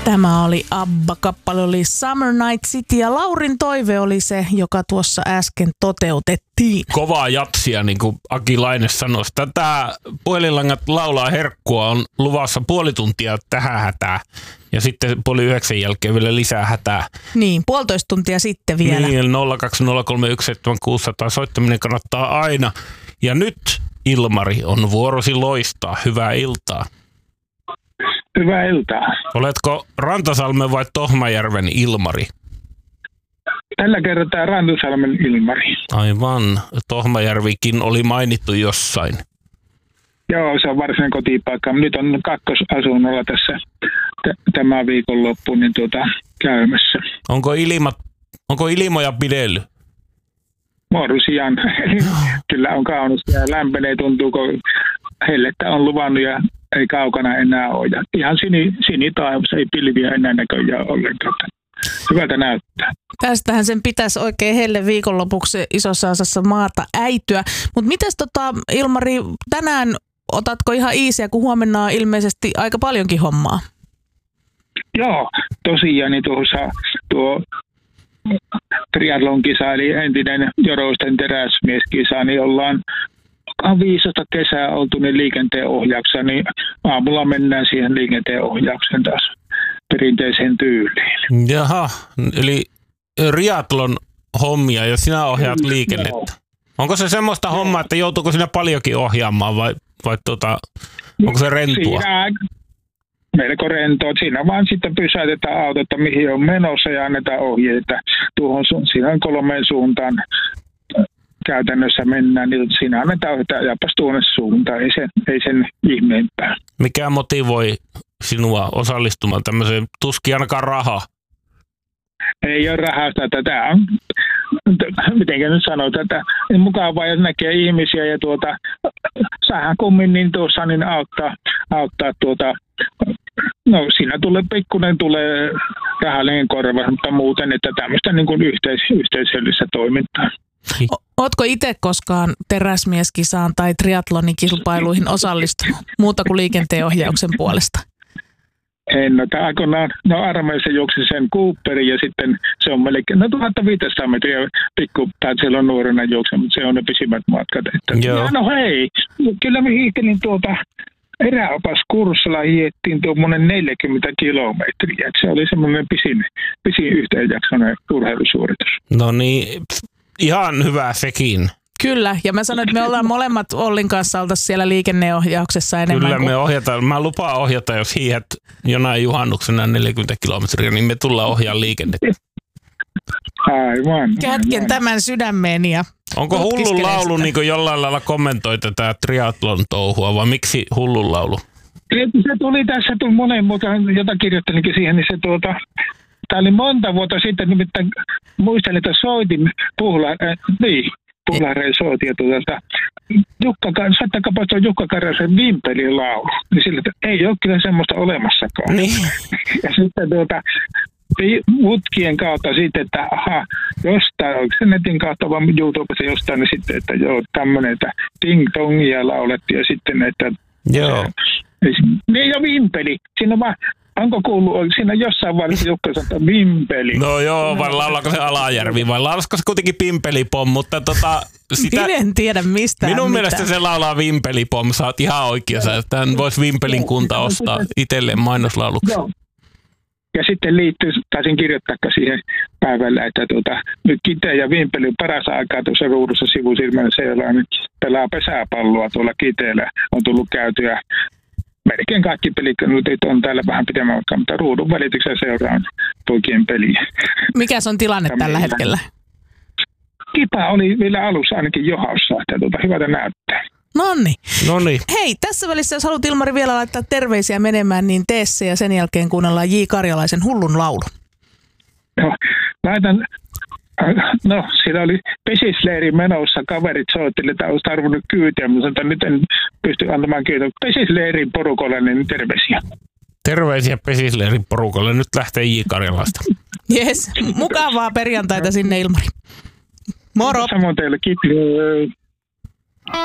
Tämä oli ABBA, kappale oli Summer Night City ja Laurin toive oli se, joka tuossa äsken toteutettiin. Kovaa jatsia, niin kuin Aki Laine sanoi. Tätä Puhelinlangat laulaa herkkua on luvassa puoli tuntia tähän hätään ja sitten 8:30 jälkeen vielä lisää hätää. Niin, 1,5 tuntia sitten vielä. Niin, 020317600 soittaminen kannattaa aina. Ja nyt Ilmari on vuorosi loistaa. Hyvää iltaa. Hyvää iltaa. Oletko Rantasalmen vai Tohmajärven Ilmari? Tällä kertaa Rantasalmen Ilmari. Aivan. Tohmajärvikin oli mainittu jossain. Joo, se on varsinainen kotipaikka. Nyt on kakkosasunnolla tässä tämä viikonloppu niin käymässä. Onko ilmoja pidellyt? Morsian. Kyllä on kaunista ja lämpenee, tuntuu, kun hellettä on luvannut ja ei kaukana enää ole. Ja ihan sinitaivas, ei pilviä enää näköjään ollenkaan. Hyvältä näyttää. Tästähän sen pitäisi oikein helle viikonlopuksi isossa osassa maata äityä. Mutta mites Ilmari, tänään otatko ihan iisiä, kun huomenna on ilmeisesti aika paljonkin hommaa? Joo, tosiaan niin tuo triathlon-kisa, eli entinen Joroisten teräsmieskisa, niin ollaan 15 kesää oltu niin liikenteen ohjauksessa, niin aamulla mennään siihen liikenteen ohjaukseen taas perinteiseen tyyliin. Jaha, eli triathlon hommia ja sinä ohjaat liikennettä. Joo. Onko se semmoista hommaa, että joutuuko sinä paljonkin ohjaamaan vai onko se rentua? Melko rentoa. Siinä vaan sitten pysäytetään autot, mihin on menossa ja annetaan ohjeita. Siinä on 3 suuntaan käytännössä mennään, niin siinä annetaan ohjeita japas tuonne suuntaan. Ei sen ihmeempää. Mikä motivoi sinua osallistumaan tämmöiseen? Tuskin ainakaan raha. Ei ole rahasta. Tämä on, mitenkä nyt sanoo, tätä mukavaa, jos näkee ihmisiä ja saadaan kummin niin tuossa niin auttaa no siinä pikkuinen tulee rahallinen korvaus, mutta muuten, että tämmöistä niin kuin yhteisöllistä toimintaa. Ootko itse koskaan teräsmieskisaan tai triathlonikilpailuihin osallistunut muuta kuin liikenteenohjauksen puolesta? En, aikoinaan armeijassa juoksi sen Cooperin ja sitten se on melkein 1500 metriä tai silloin nuorena juoksen, mutta se on ne pisimmät matkat. No hei, kyllä me hiihtelin eräopaskurssilla hiettiin tuommoinen 40 kilometriä. Se oli semmoinen pisin yhteenjaksoinen urheilusuoritus. No niin, ihan hyvä sekin. Kyllä, ja mä sanoin, että me ollaan molemmat Ollin kanssa oltaisiin siellä liikenneohjauksessa enemmän. Kyllä me ohjataan. Mä lupaan ohjata, jos hiihet jonain juhannuksena 40 kilometriä, niin me tullaan ohjaamaan liikennettä. Aivan. Kätken tämän sydämeen ja onko hullun laulu niin jollain lailla kommentoi tätä triathlon touhua, vai miksi hullun laulu? Se tuli tässä, monen jota kirjoittelinkin siihen, niin se tämä oli monta vuotta sitten, nimittäin muistelin, että soitin Puhlareen soitin, ja Jukka Karjasen Vimpelin laulu. Niin sillä, että ei ole kyllä semmoista olemassakaan. Niin. Ja sitten mutkien kautta sitten, että jostain, onko se netin kautta vai YouTubessa jostain, niin sitten, että joo, tämmöinen, että ting-tongia laulettiin ja sitten, että joo. Niin jo Vimpeli. Siinä vaan, onko kuullut, siinä jossain vaiheessa Jukka sanoo Vimpeli. No joo, vai laulako se Alajärvi, vai laulasko se kuitenkin Pimpelipom, mutta sitä en tiedä mistään minun mielestä se laulaa Vimpelipom, sä oot ihan oikeassa, että tämän voisi Vimpelin kunta ostaa itselleen mainoslauluksi. Joo. Ja sitten taisin kirjoittaa siihen päivällä, että nyt Kite ja Vimpeli paras aikaa tuossa ruudussa sivusilmällä seuraan, nyt pelaa pesäpalloa tuolla Kiteellä. On tullut käytyä melkein kaikki pelikannut on täällä vähän pidemmän aikaa, mutta ruudun välityksellä seuraan poikien peliä. Mikäs on tilanne tällä hetkellä? Kipa oli vielä alussa ainakin johaussa, että hyvältä näyttää. Nonni. Hei, tässä välissä jos haluat Ilmari vielä laittaa terveisiä menemään, niin tee se ja sen jälkeen kuunnellaan J. Karjalaisen Hullun laulu. Siellä oli pesisleiri menossa, kaverit soitteli, että olisi tarvinnut kyytiä, mutta sanoin, että nyt en pysty antamaan kyytiä. Pesisleirin porukolle, niin terveisiä. Terveisiä pesisleirin porukolle, nyt lähtee J. Karjalaista. Jes, mukavaa perjantaita sinne Ilmari. Moro! Samoin teille, kiitos.